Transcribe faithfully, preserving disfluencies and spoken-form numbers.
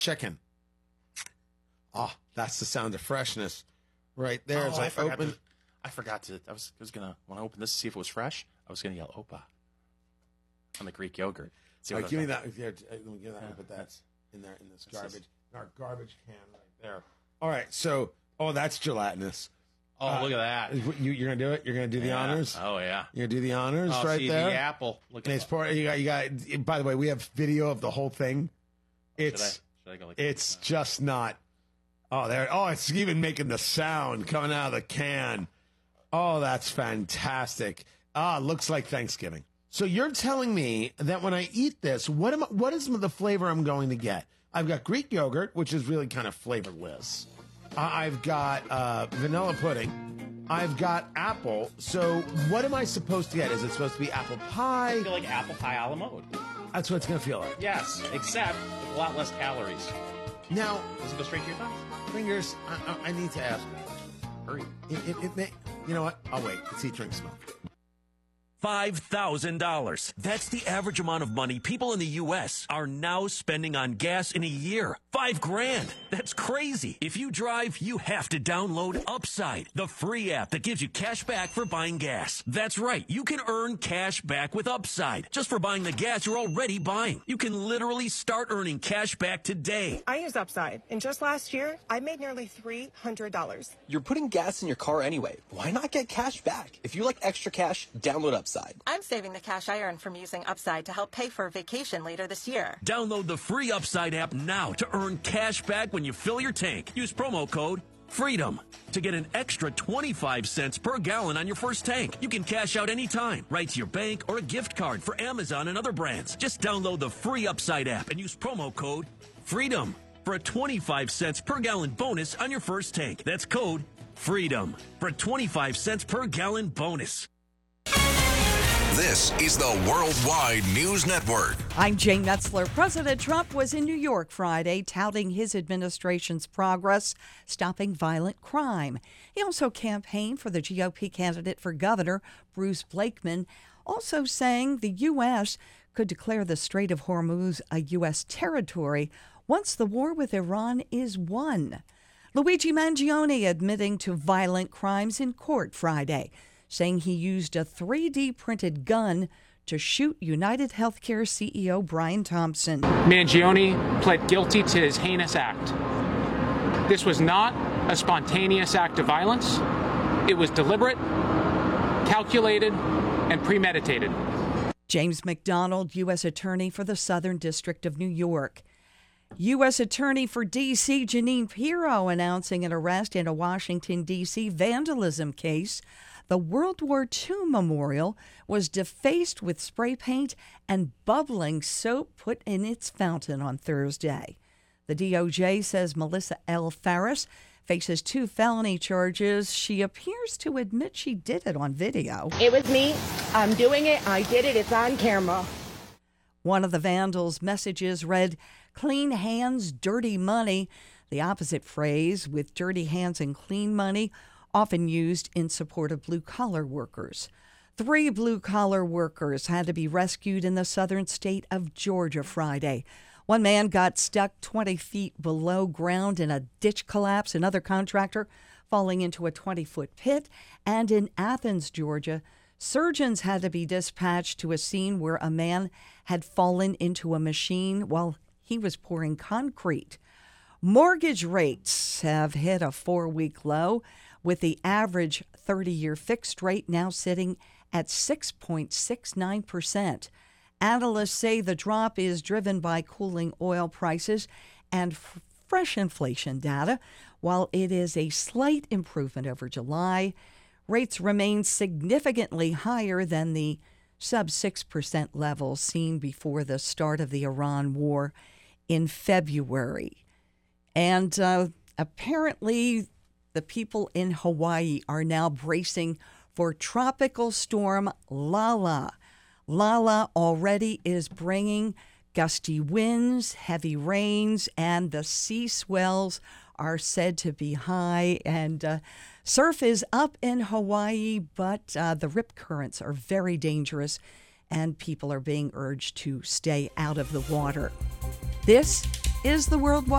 chicken. Oh, that's the sound of freshness right there. Oh, As I, I, forgot open. to, I forgot to. I was, I was gonna when I opened this to see if it was fresh. I was gonna yell "Opa" on the Greek yogurt. See All what right, give me that. that. Here, let me give that. Yeah, Put that that's- in there in this that's garbage. just- In our garbage can right there. All right. So, oh, that's gelatinous. Oh, Uh, look at that! You, you're gonna do it. You're gonna do the Yeah. honors. Oh yeah. You're gonna do the honors Oh, right see, there. the apple. Look And at it's that. pour, you got. You got. By the way, we have video of the whole thing. Should I, It's. should I go like It's that? just not. Oh, there. Oh, it's even making the sound coming out of the can. Oh, that's fantastic. Ah, looks like Thanksgiving. So you're telling me that when I eat this, what am I, what is the flavor I'm going to get? I've got Greek yogurt, which is really kind of flavorless. Uh, I've got uh, vanilla pudding. I've got apple. So what am I supposed to get? Is it supposed to be apple pie? I feel like apple pie a la mode. That's what it's going to feel like. Yes, except with a lot less calories. Now, Does it go straight to your tongue? fingers, I, I, I need to ask you. Hurry. It, it, it may, you know what? I'll wait. Let's eat, drink, smoke. five thousand dollars. That's the average amount of money people in the U S are now spending on gas in a year. Five grand. That's crazy. If you drive, you have to download Upside, the free app that gives you cash back for buying gas. That's right. You can earn cash back with Upside just for buying the gas you're already buying. You can literally start earning cash back today. I use Upside, and just last year, I made nearly three hundred dollars. You're putting gas in your car anyway. Why not get cash back? If you like extra cash, download Upside. I'm saving the cash I earn from using Upside to help pay for a vacation later this year. Download the free Upside app now to earn cash back when you fill your tank. Use promo code FREEDOM to get an extra twenty-five cents per gallon on your first tank. You can cash out anytime, right to your bank or a gift card for Amazon and other brands. Just download the free Upside app and use promo code FREEDOM for a twenty-five cents per gallon bonus on your first tank. That's code FREEDOM for a twenty-five cents per gallon bonus. This is the Worldwide News Network. I'm Jane Metzler. President Trump was in New York Friday touting his administration's progress stopping violent crime. He also campaigned for the G O P candidate for governor, Bruce Blakeman, also saying the U S could declare the Strait of Hormuz a U S territory once the war with Iran is won. Luigi Mangione admitting to violent crimes in court Friday, saying he used a three D printed gun to shoot United Healthcare C E O Brian Thompson. Mangione pled guilty to his heinous act. This was not a spontaneous act of violence. It was deliberate, calculated, and premeditated. James McDonald, U S Attorney for the Southern District of New York. U S Attorney for D C Jeanine Pirro announcing an arrest in a Washington, D C vandalism case. The World War Two memorial was defaced with spray paint and bubbling soap put in its fountain on Thursday. The D O J says Melissa L. Farris faces two felony charges. She appears to admit she did it on video. It was me. I'm doing it. I did it. It's on camera. One of the vandals' messages read, "Clean hands, dirty money." The opposite phrase, with dirty hands and clean money, often used in support of blue-collar workers. Three blue-collar workers had to be rescued in the southern state of Georgia Friday. One man got stuck twenty feet below ground in a ditch collapse, another contractor falling into a twenty-foot pit, and in Athens, Georgia, surgeons had to be dispatched to a scene where a man had fallen into a machine while he was pouring concrete. Mortgage rates have hit a four-week low, with the average thirty-year fixed rate now sitting at six point six nine percent. Analysts say the drop is driven by cooling oil prices and f- fresh inflation data. While it is a slight improvement over July, rates remain significantly higher than the sub six percent level seen before the start of the Iran war in February. And uh, apparently, the people in Hawaii are now bracing for Tropical Storm Lala. Lala already is bringing gusty winds, heavy rains, and the sea swells are said to be high. And uh, surf is up in Hawaii, but uh, the rip currents are very dangerous, and people are being urged to stay out of the water. This is the Worldwide